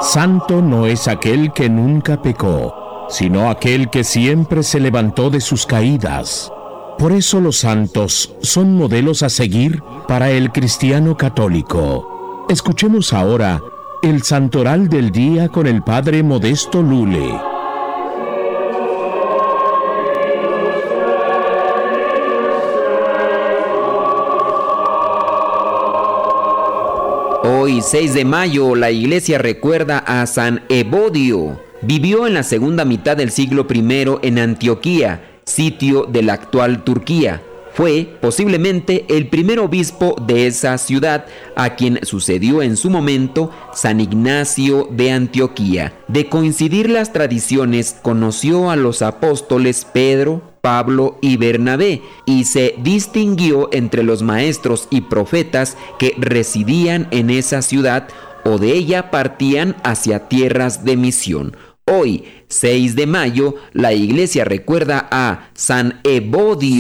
Santo no es aquel que nunca pecó, sino aquel que siempre se levantó de sus caídas. Por eso los santos son modelos a seguir para el cristiano católico. Escuchemos ahora el santoral del día con el Padre Modesto Lule. Hoy, 6 de mayo, la Iglesia recuerda a San Evodio. Vivió en la segunda mitad del siglo I en Antioquía, sitio de la actual Turquía. Fue posiblemente el primer obispo de esa ciudad, a quien sucedió en su momento San Ignacio de Antioquía. De coincidir las tradiciones, conoció a los apóstoles Pedro, Pablo y Bernabé, y se distinguió entre los maestros y profetas que residían en esa ciudad o de ella partían hacia tierras de misión. Hoy, 6 de mayo, la Iglesia recuerda a San Evodio.